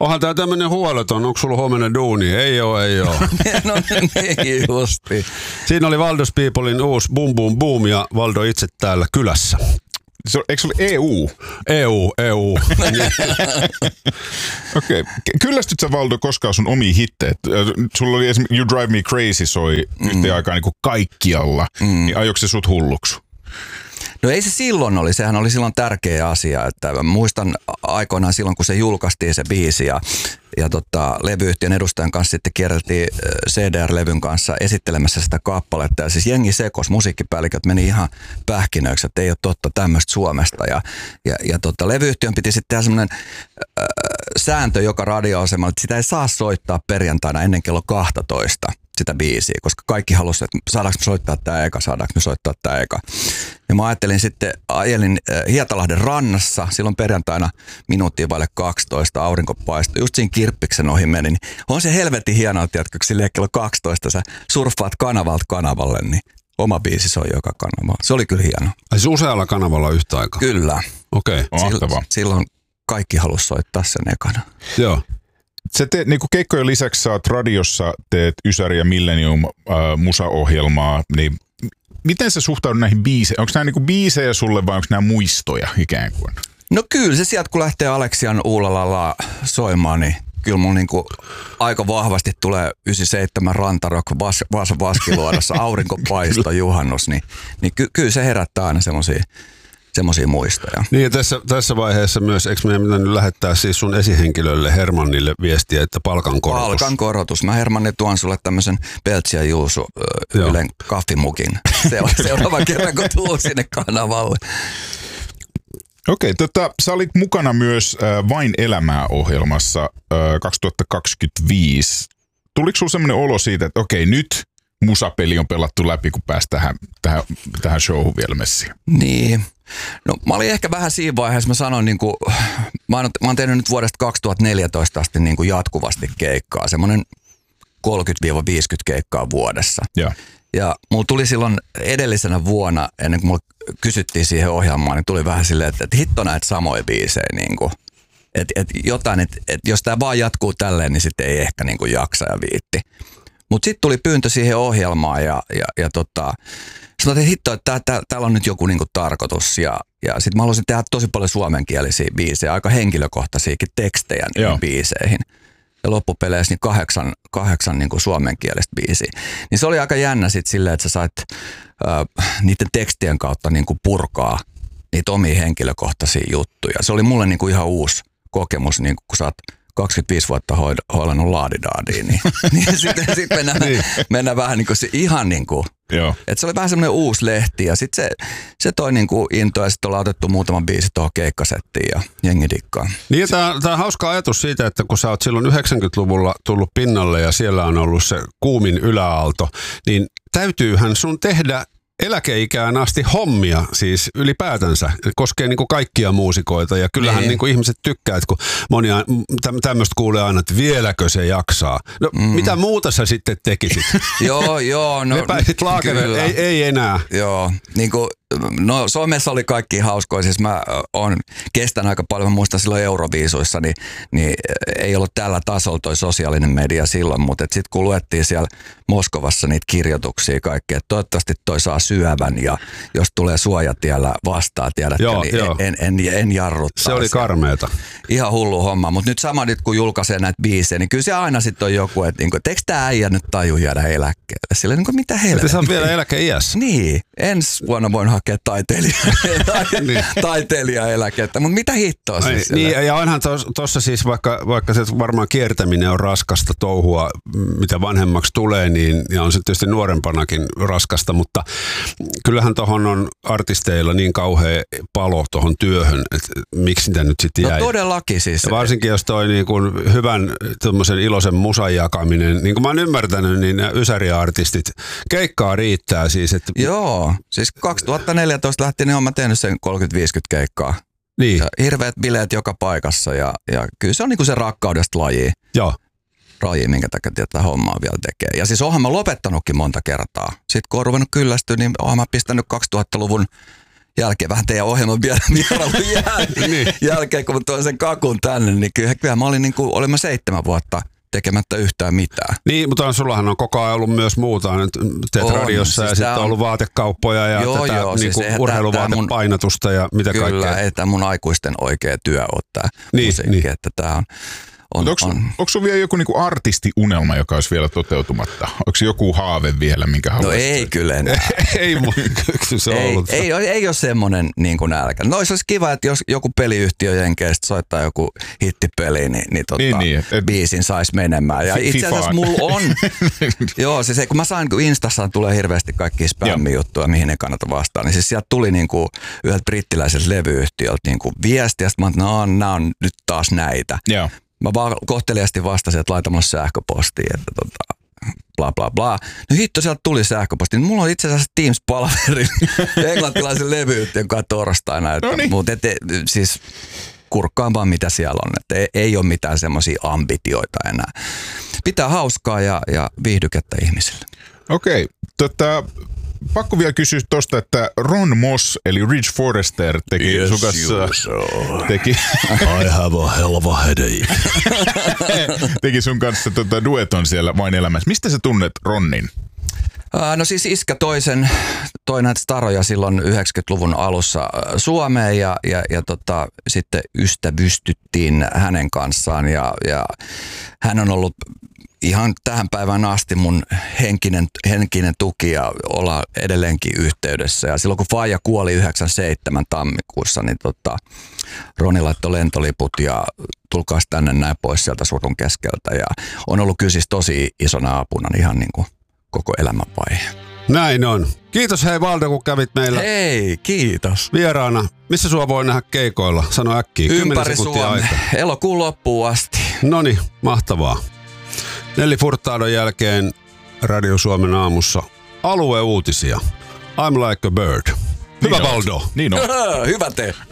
Onhan tää tämmönen huoleton, onko sulla huomenna duuni? Ei oo. No niin justi. Siinä oli Valdos Peoplein uusi Boom Boom Boom ja Valdo itse täällä kylässä. Eikö se ole EU? EU. Okei. Kyllästyt sä, Valdo, koskaan sun omiin hittejä? Sulla oli esimerkiksi You Drive Me Crazy soi yhteen aikaan niin kuin kaikkialla. Niin ajoiko se sut hulluksi? No ei se silloin oli, sehän oli silloin tärkeä asia, että muistan aikoinaan silloin, kun se julkaistiin se biisi ja levyyhtiön edustajan kanssa sitten kierreltiin CDR-levyn kanssa esittelemässä sitä kappaletta ja siis jengi sekos, musiikkipäälliköt meni ihan pähkinöiksi, että ei ole totta tämmöistä Suomesta ja levyyhtiön piti sitten tehdä semmoinen sääntö joka radioasemalla, että sitä ei saa soittaa perjantaina ennen kello 12 sitä biisiä, koska kaikki halusivat, että saadaanko me soittaa tämä eka. Ja mä ajattelin sitten, ajelin Hietalahden rannassa, silloin perjantaina minuuttia vaille 12, aurinko paistui, just siinä Kirppiksen ohi meni. Niin on se helvetin hienoa, tiedätkö, kun silleen kello 12 sä surffaat kanavalta kanavalle, niin oma biisi soi joka kanavalla. Se oli kyllä hieno. Siis usealla kanavalla yhtä aikaa? Kyllä. Okei. Mahtavaa. Silloin kaikki halusi soittaa sen ekana. Joo. Sä teet, niin kuin keikkojen lisäksi saat radiossa, teet Ysäri ja Millennium musaohjelmaa, niin miten sä suhtaudut näihin biiseihin? Onko nämä niin kuin biisejä sulle vai onko nämä muistoja ikään kuin? No kyllä se sieltä, kun lähtee Aleksian Uulalala soimaan, niin kyllä mun niinku aika vahvasti tulee 97 Rantarock Vaskiluodossa, aurinkopaisto, juhannus, niin kyllä se herättää aina semmoisia muistoja. Niin ja tässä vaiheessa myös, eikö meidän pitänyt lähettää siis sun esihenkilölle Hermannille viestiä, että palkankorotus? Palkankorotus. Mä Hermanni tuon sulle tämmöisen Peltsi ja Juuso Ylen kaffimukin seuraava kerran, kun tuun sinne kanavalle. Okei, sä olit mukana myös Vain elämää -ohjelmassa 2025. Tuliko sulla semmoinen olo siitä, että okei, nyt musapeli on pelattu läpi, kun pääsi tähän showhun vielä messiin? Niin. No mä olin ehkä vähän siinä vaiheessa, mä sanoin mä oon tehnyt nyt vuodesta 2014 asti jatkuvasti keikkaa, semmoinen 30-50 keikkaa vuodessa. Ja mulla tuli silloin edellisenä vuonna, ennen kuin mulla kysyttiin siihen ohjelmaan, niin tuli vähän silleen, että hitto näitä samoja biisejä. Että jos tää vaan jatkuu tälleen, niin sitten ei ehkä jaksa ja viitti. Mutta sitten tuli pyyntö siihen ohjelmaan ja sanoin, että hitto, että täällä on nyt joku tarkoitus. Ja sitten mä haluaisin tehdä tosi paljon suomenkielisiä biisejä, aika henkilökohtaisiakin tekstejä niihin biiseihin. Ja loppupeleissä niin kahdeksan suomenkielistä biisiä. Niin se oli aika jännä sitten silleen, että sä sait niiden tekstien kautta purkaa niitä omia henkilökohtaisia juttuja. Se oli mulle ihan uusi kokemus, kun sä oot 25 vuotta hoilannut laadidaadia, niin sitten mennään vähän ihan että se oli vähän semmoinen uusi lehti ja sitten se toi into ja sitten ollaan otettu muutaman biisi tuohon keikkasettiin ja jengi dikkaa. Niin tämä on hauska ajatus siitä, että kun sä oot silloin 90-luvulla tullut pinnalle ja siellä on ollut se kuumin yläaalto, niin täytyyhän sun tehdä eläkeikään asti hommia siis ylipäätänsä. Koskee kaikkia muusikoita ja kyllähän ihmiset tykkää, että kun monia tämmöistä kuulee aina, että vieläkö se jaksaa. No mitä muuta sä sitten tekisit? Joo. No, ne pääsit laakerille, ei enää. Joo, no somessa oli kaikki hauskoja, siis mä oon kestän aika paljon, mä muistan silloin Euroviisuissa, niin ei ollut tällä tasolla toi sosiaalinen media silloin, mutta sitten kun luettiin siellä Moskovassa niitä kirjoituksia kaikkea, että toivottavasti toi saa syövän ja jos tulee suojatiellä vastaan, tiedätkö, en jarruttaa. Se oli karmeeta. Ihan hullu homma, mutta nyt sama nyt kun julkaisee näitä biisejä, niin kyllä se aina sitten on joku, että eikö tää äijä nyt taju jäädä eläkkeelle? Silleen mitä helvettiä. Sä oot vielä eläkeiässä. Niin, ensi vuonna voin hakea taiteilijaeläkettä, mutta mitä hittoa siis? Niin, ja onhan tuossa siis, vaikka se varmaan kiertäminen on raskasta touhua, mitä vanhemmaksi tulee, niin ja on se tietysti nuorempanakin raskasta, mutta kyllähän tuohon on artisteilla niin kauhea palo tuohon työhön, että miksi sitä nyt sitten jäi. No todellakin siis. Ja varsinkin jos toi hyvän tommosen iloisen musan jakaminen, niin kuin mä oon ymmärtänyt, niin Ysäri-artistit, keikkaa riittää siis. Että joo, siis 2014 lähti, niin oon mä tehnyt sen 30-50 keikkaa. Niin. Ja hirveät bileet joka paikassa ja kyllä se on se rakkaudesta laji. Joo. Laji, minkä takia tätä hommaa vielä tekee. Ja siis oonhan mä lopettanutkin monta kertaa. Sitten kun on ruvennut kyllästyä, niin oonhan mä pistänyt 2000-luvun jälkeen, vähän teidän ohjelman vierailun jälkeen, kun mä toin sen kakun tänne, niin kyllä mä olin olin mä 7 vuotta tekemättä yhtään mitään. Niin, mutta sullahan on koko ajan ollut myös muuta. Nyt teet radiossa siis ja sitten on ollut vaatekauppoja ja tätä siis urheiluvaatepainatusta ja mitä kaikkea. Kyllä, ei tämä mun aikuisten oikea työ ole tämä musiikki, että tämä on. Onko sulla vielä joku niinku artistiunelma, joka olisi vielä toteutumatta? Onko joku haave vielä, minkä haluaisit? No ei kyllä enää. ei ole semmoinen niin kuin nälkä. No se olisi kiva, että jos joku peliyhtiö jenkeistä soittaa joku hittipeli, niin biisin saisi menemään. Ja itse asiassa mulla on. Joo, siis kun mä sain, kun Instassa tulee hirveästi kaikkia spämmi-juttuja, mihin ei kannata vastaan, niin siis sieltä tuli niinku yhdeltä brittiläiseltä levyyhtiöltä niinku viestiä, ja sitten mä oon, nämä on nyt taas näitä. Joo. Mä vaan kohteliasti vastasin, että laita mulle sähköpostiin, että bla bla bla. No hitto, sieltä tuli sähköposti. Mulla on itse asiassa Teams-palaveri englantilaisen levyyhtiön kanssa torstaina. Mutta siis kurkkaan vaan mitä siellä on. Että ei ole mitään semmoisia ambitioita enää. Pitää hauskaa ja viihdykettä ihmisille. Okei. Pakko vielä kysyä tosta, että Ron Moss, eli Ridge Forrester, teki sun kanssa... I have a hell of a headache. Teki sun kanssa dueton siellä Vain elämässä. Mistä sä tunnet Ronnin? No siis iskä toi näitä staroja silloin 90-luvun alussa Suomeen ja sitten ystävystyttiin hänen kanssaan ja hän on ollut ihan tähän päivään asti mun henkinen tuki ja ollaan edelleenkin yhteydessä. Ja silloin kun Faija kuoli 97 tammikuussa, niin Roni laittoi lentoliput ja tulkaas tänne näin pois sieltä surun keskeltä. Ja on ollut kyllä siis tosi isona apuna ihan niin kuin koko elämänvaihe. Näin on. Kiitos hei Valdo, kun kävit meillä. Hei, kiitos. Vieraana. Missä sua voi nähdä keikoilla? Sano äkkiä. Ympäri Suomea. Elokuun loppuun asti. Noniin, mahtavaa. Nelli Furtadon jälkeen Radio Suomen aamussa alueuutisia. I'm like a bird. Hyvä Valdo. Niin on. Hyvä te.